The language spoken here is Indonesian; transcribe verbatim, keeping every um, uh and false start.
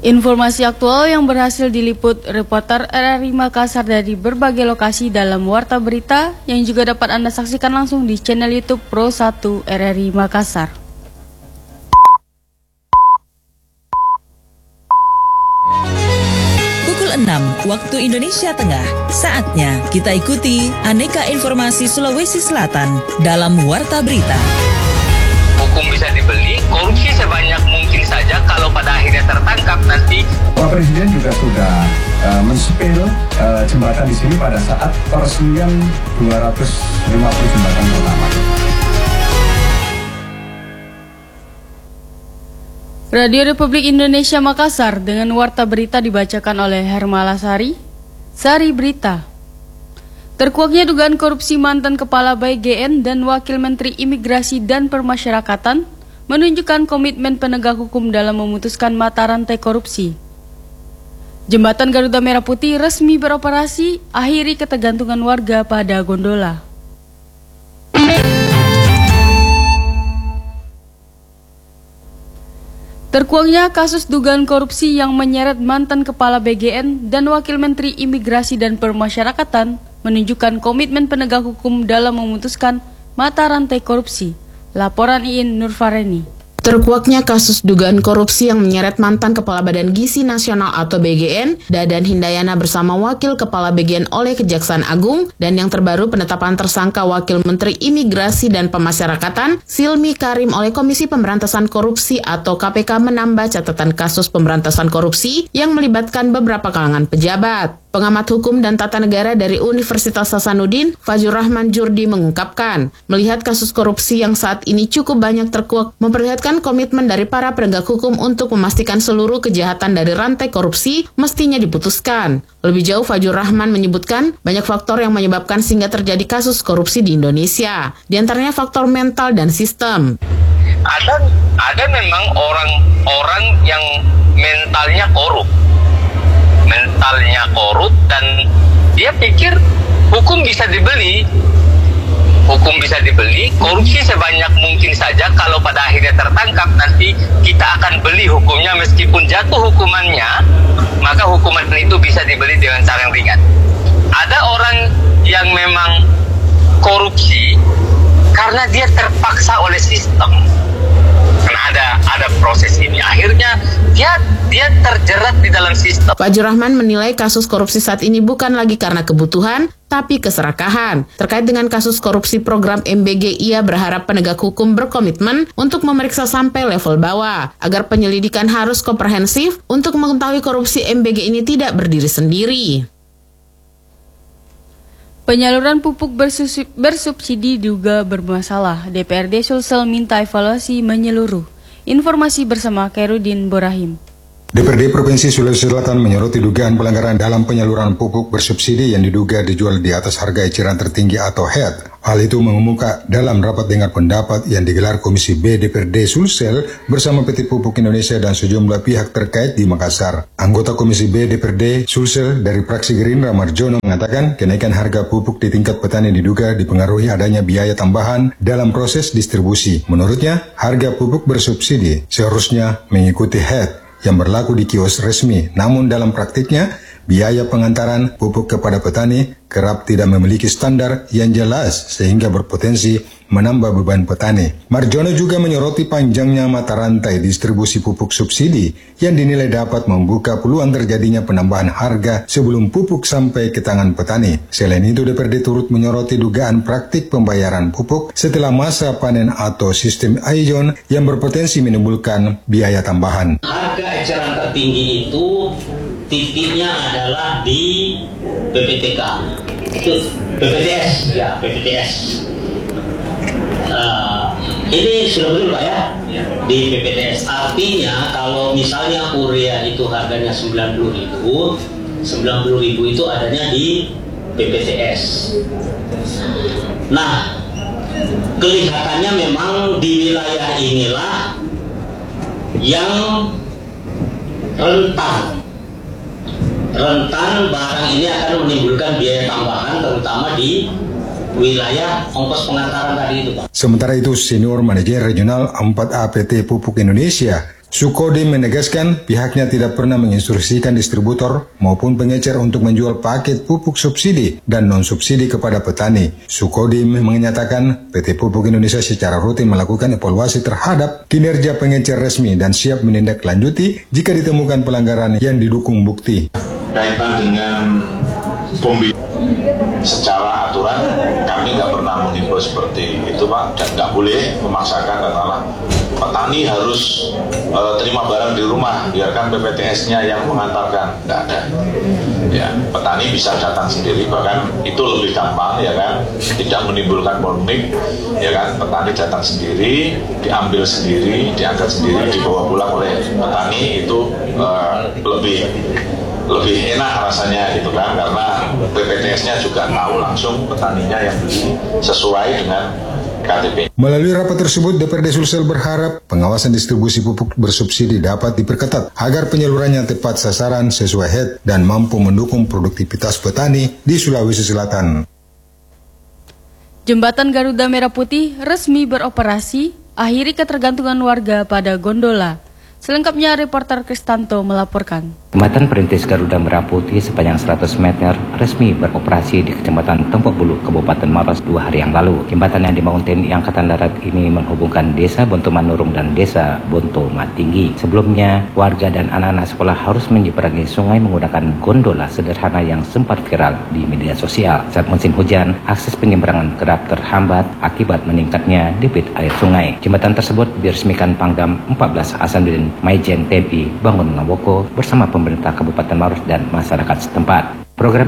Informasi aktual yang berhasil diliput reporter R R I Makassar dari berbagai lokasi dalam Warta Berita yang juga dapat Anda saksikan langsung di channel YouTube Pro satu R R I Makassar. Pukul enam waktu Indonesia Tengah, saatnya kita ikuti aneka informasi Sulawesi Selatan dalam Warta Berita. Hukum bisa dibeli, korupsi sebanyak mungkin saja kalau pada akhirnya tertangkap nanti. Pak Presiden juga sudah uh, men-spill uh, jembatan di sini pada saat peresmian dua ratus lima puluh jembatan pertama. Radio Republik Indonesia Makassar dengan Warta Berita dibacakan oleh Hermala Sari, Sari Berita. Terkuaknya dugaan korupsi mantan Kepala B G N dan Wakil Menteri Imigrasi dan Permasyarakatan menunjukkan komitmen penegak hukum dalam memutuskan mata rantai korupsi. Jembatan Garuda Merah Putih resmi beroperasi, akhiri ketergantungan warga pada gondola. Terkuaknya kasus dugaan korupsi yang menyeret mantan Kepala B G N dan Wakil Menteri Imigrasi dan Permasyarakatan menunjukkan komitmen penegak hukum dalam memutuskan mata rantai korupsi. Laporan Iin Nurfareni. Terkuaknya kasus dugaan korupsi yang menyeret mantan Kepala Badan Gizi Nasional atau B G N, Dadan Hindayana bersama Wakil Kepala B G N oleh Kejaksaan Agung, dan yang terbaru penetapan tersangka Wakil Menteri Imigrasi dan Pemasyarakatan, Silmi Karim oleh Komisi Pemberantasan Korupsi atau K P K menambah catatan kasus pemberantasan korupsi yang melibatkan beberapa kalangan pejabat. Pengamat hukum dan tata negara dari Universitas Hasanuddin, Fajur Rahman Jurdi mengungkapkan, melihat kasus korupsi yang saat ini cukup banyak terkuak, memperlihatkan komitmen dari para penegak hukum untuk memastikan seluruh kejahatan dari rantai korupsi mestinya diputuskan. Lebih jauh, Fajur Rahman menyebutkan banyak faktor yang menyebabkan sehingga terjadi kasus korupsi di Indonesia, di antaranya faktor mental dan sistem. Ada ada memang orang-orang yang mentalnya korup. mentalnya korup dan dia pikir hukum bisa dibeli hukum bisa dibeli korupsi sebanyak mungkin saja kalau pada akhirnya tertangkap nanti kita akan beli hukumnya meskipun jatuh hukumannya maka hukuman itu bisa dibeli dengan cara yang ringan. Ada orang yang memang korupsi karena dia terpaksa oleh sistem. Karena ada ada proses ini, akhirnya dia dia terjerat di dalam sistem. Fajur Rahman menilai kasus korupsi saat ini bukan lagi karena kebutuhan, tapi keserakahan. Terkait dengan kasus korupsi program M B G, ia berharap penegak hukum berkomitmen untuk memeriksa sampai level bawah, agar penyelidikan harus komprehensif untuk mengetahui korupsi M B G ini tidak berdiri sendiri. Penyaluran pupuk bersubsidi diduga bermasalah. D P R D Sulsel minta evaluasi menyeluruh. Informasi bersama Khairudin Borahim. D P R D Provinsi Sulawesi Selatan menyoroti dugaan pelanggaran dalam penyaluran pupuk bersubsidi yang diduga dijual di atas harga eceran tertinggi atau H E T. Hal itu mengemuka dalam rapat dengar pendapat yang digelar Komisi B D P R D Sulsel bersama P T Pupuk Indonesia dan sejumlah pihak terkait di Makassar. Anggota Komisi B D P R D Sulsel dari fraksi Gerindra Marjono mengatakan kenaikan harga pupuk di tingkat petani diduga dipengaruhi adanya biaya tambahan dalam proses distribusi. Menurutnya, harga pupuk bersubsidi seharusnya mengikuti H E T yang berlaku di kios resmi, namun dalam praktiknya, biaya pengantaran pupuk kepada petani kerap tidak memiliki standar yang jelas sehingga berpotensi menambah beban petani. Marjono juga menyoroti panjangnya mata rantai distribusi pupuk subsidi yang dinilai dapat membuka peluang terjadinya penambahan harga sebelum pupuk sampai ke tangan petani. Selain itu, D P R D turut menyoroti dugaan praktik pembayaran pupuk setelah masa panen atau sistem aijon yang berpotensi menimbulkan biaya tambahan. Harga eceran tertinggi itu titiknya adalah di B P T K, B P T S, ya B P T S. Uh, ini sudah betul Pak ya, di B P T S. Artinya kalau misalnya urea itu harganya sembilan puluh ribu, sembilan puluh ribu itu adanya di B P T S. Nah, kelihatannya memang di wilayah inilah yang rentan. Rentan barang ini akan menimbulkan biaya tambahan terutama di wilayah ongkos pengantaran tadi itu Pak. Sementara itu, Senior Manajer Regional empat A P T Pupuk Indonesia, Sukodim menegaskan pihaknya tidak pernah menginstruksikan distributor maupun pengecer untuk menjual paket pupuk subsidi dan non-subsidi kepada petani. Sukodim menyatakan P T Pupuk Indonesia secara rutin melakukan evaluasi terhadap kinerja pengecer resmi dan siap menindaklanjuti jika ditemukan pelanggaran yang didukung bukti. Kaitan dengan pembiayaan secara aturan kami nggak pernah menghimbau seperti itu Pak, dan nggak boleh memaksakan katakanlah petani harus e, terima barang di rumah, biarkan P P T S-nya yang mengantarkan, nggak ada. Ya, petani bisa datang sendiri, bahkan itu lebih gampang ya kan, tidak menimbulkan polemik ya kan, petani datang sendiri, diambil sendiri, diangkat sendiri, dibawa pulang oleh petani, itu e, lebih lebih enak rasanya gitu kan, karena P P T S-nya juga tahu langsung petaninya yang beli sesuai dengan K T P. Melalui rapat tersebut, D P R D Sulsel berharap pengawasan distribusi pupuk bersubsidi dapat diperketat agar penyalurannya tepat sasaran sesuai H E D dan mampu mendukung produktivitas petani di Sulawesi Selatan. Jembatan Garuda Merah Putih resmi beroperasi, akhiri ketergantungan warga pada gondola. Selengkapnya reporter Kristanto melaporkan. Jembatan Perintis Garuda Merah Putih sepanjang seratus meter resmi beroperasi di Kecamatan Tempok Bulu, Kabupaten Maros dua hari yang lalu. Jembatan yang dibangun T N I Angkatan Darat ini menghubungkan Desa Bonto Manurung dan Desa Bonto Matinggi. Sebelumnya, warga dan anak-anak sekolah harus menyeberangi sungai menggunakan gondola sederhana yang sempat viral di media sosial. Saat musim hujan, akses penyeberangan kerap terhambat akibat meningkatnya debit air sungai. Jembatan tersebut diresmikan Pangdam empat belas Hasanuddin Maijen T N I Bangun Ngawoko bersama pemerintah Kabupaten Maros dan masyarakat setempat. Program